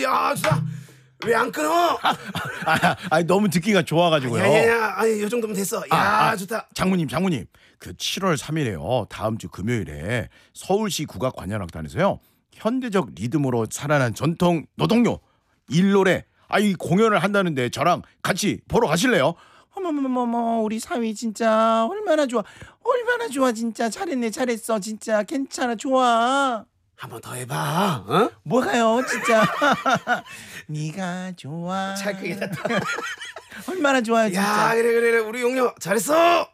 야, 좋다. 왜 안 끊어? 너무 듣기가 좋아가지고요. 야야야, 아니 요 정도면 됐어. 야, 좋다. 장모님, 그 7월 3일에요. 다음 주 금요일에 서울시 국악관현악단에서요. 현대적 리듬으로 살아난 전통 노동요 일노래 이 공연을 한다는데 저랑 같이 보러 가실래요? 어머머머머, 우리 사위 진짜 얼마나 좋아 진짜. 잘했어 진짜. 괜찮아, 좋아. 한 번 더 해봐. 어? 뭐가요 진짜. 네가 좋아. 잘 크게 됐다. 얼마나 좋아요 진짜. 야, 그래 우리 용녀 잘했어.